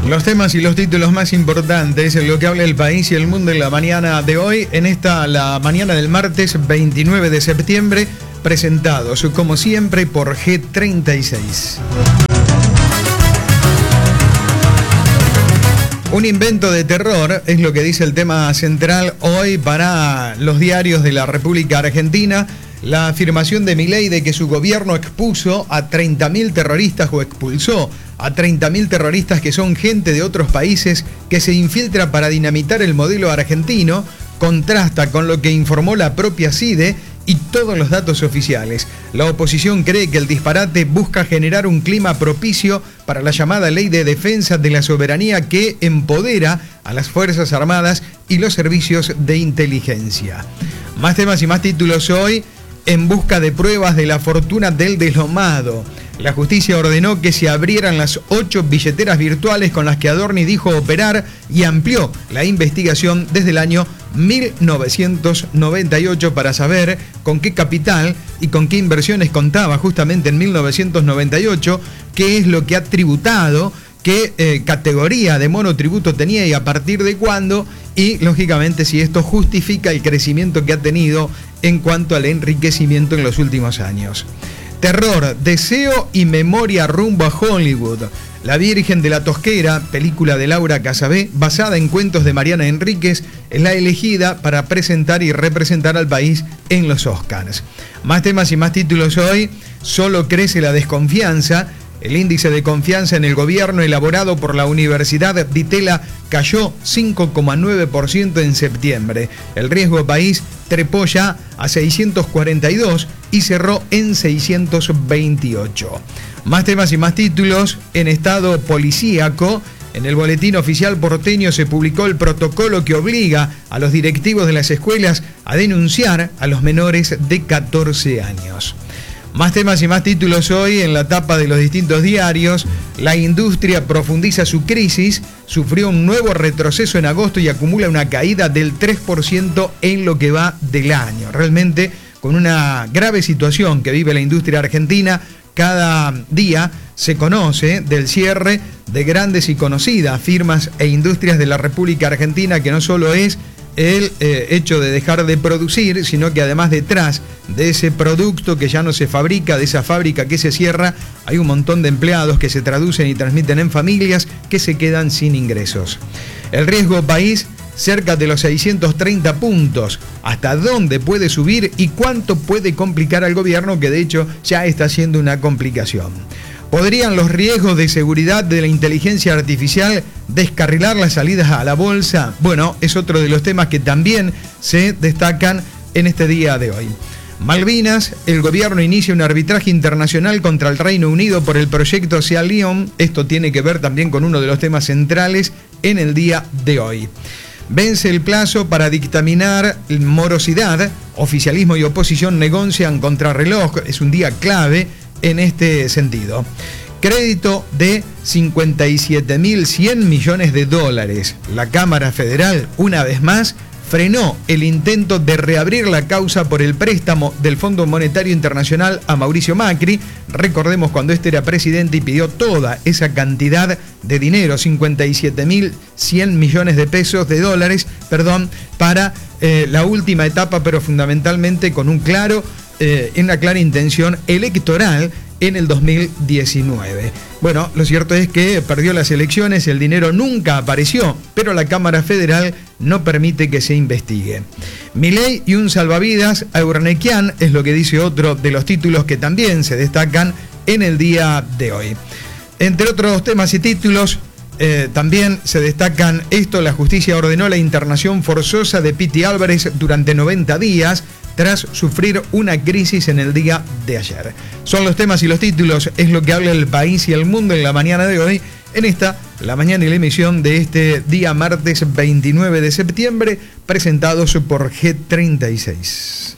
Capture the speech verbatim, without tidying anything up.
Los temas y los títulos más importantes en lo que habla el país y el mundo en la mañana de hoy, en esta, la mañana del martes veintinueve de septiembre, presentados como siempre por G treinta y seis. Un invento de terror es lo que dice el tema central hoy para los diarios de la República Argentina. La afirmación de Milei de que su gobierno expuso a treinta mil terroristas o expulsó a treinta mil terroristas que son gente de otros países que se infiltra para dinamitar el modelo argentino contrasta con lo que informó la propia CIDE y todos los datos oficiales. La oposición cree que el disparate busca generar un clima propicio para la llamada Ley de Defensa de la Soberanía que empodera a las Fuerzas Armadas y los servicios de inteligencia. Más temas y más títulos hoy. En busca de pruebas de la fortuna del deslomado. La justicia ordenó que se abrieran las ocho billeteras virtuales con las que Adorni dijo operar y amplió la investigación desde el año mil novecientos noventa y ocho para saber con qué capital y con qué inversiones contaba justamente en mil novecientos noventa y ocho, qué es lo que ha tributado, qué eh, categoría de monotributo tenía y a partir de cuándo, y lógicamente si esto justifica el crecimiento que ha tenido en cuanto al enriquecimiento en los últimos años. Terror, deseo y memoria rumbo a Hollywood. La Virgen de la Tosquera, película de Laura Casabé, basada en cuentos de Mariana Enríquez, es la elegida para presentar y representar al país en los Oscars. Más temas y más títulos hoy. Solo crece la desconfianza. El índice de confianza en el gobierno elaborado por la Universidad Di Tella cayó cinco coma nueve por ciento en septiembre. El riesgo país trepó ya a seiscientos cuarenta y dos y cerró en seiscientos veintiocho. Más temas y más títulos. En estado policíaco, en el boletín oficial porteño se publicó el protocolo que obliga a los directivos de las escuelas a denunciar a los menores de catorce años. Más temas y más títulos hoy en la tapa de los distintos diarios. La industria profundiza su crisis, sufrió un nuevo retroceso en agosto y acumula una caída del tres por ciento en lo que va del año. Realmente con una grave situación que vive la industria argentina. Cada día se conoce del cierre de grandes y conocidas firmas e industrias de la República Argentina, que no solo es el eh, hecho de dejar de producir, sino que además detrás de ese producto que ya no se fabrica, de esa fábrica que se cierra, hay un montón de empleados que se traducen y transmiten en familias que se quedan sin ingresos. El riesgo país, cerca de los seiscientos treinta puntos. ¿Hasta dónde puede subir y cuánto puede complicar al gobierno, que de hecho ya está siendo una complicación? ¿Podrían los riesgos de seguridad de la inteligencia artificial descarrilar las salidas a la bolsa? Bueno, es otro de los temas que también se destacan en este día de hoy. Malvinas, el gobierno inicia un arbitraje internacional contra el Reino Unido por el proyecto Sea León. Esto tiene que ver también con uno de los temas centrales en el día de hoy. Vence el plazo para dictaminar morosidad. Oficialismo y oposición negocian contrarreloj. Es un día clave en este sentido. Crédito de cincuenta y siete mil cien millones de dólares. La Cámara Federal, una vez más, frenó el intento de reabrir la causa por el préstamo del Fondo Monetario Internacional a Mauricio Macri. Recordemos cuando este era presidente y pidió toda esa cantidad de dinero, cincuenta y siete mil cien millones de pesos, de dólares, perdón, para eh, la última etapa, pero fundamentalmente con un claro Eh, en una clara intención electoral en el dos mil diecinueve. Bueno, lo cierto es que perdió las elecciones, el dinero nunca apareció, pero la Cámara Federal no permite que se investigue. Milei y un salvavidas a Urnequian es lo que dice otro de los títulos que también se destacan en el día de hoy. Entre otros temas y títulos, Eh, también se destacan esto: la justicia ordenó la internación forzosa de Piti Álvarez durante noventa días tras sufrir una crisis en el día de ayer. Son los temas y los títulos, es lo que habla el país y el mundo en la mañana de hoy, en esta, la mañana y la emisión de este día martes veintinueve de septiembre, presentados por G treinta y seis.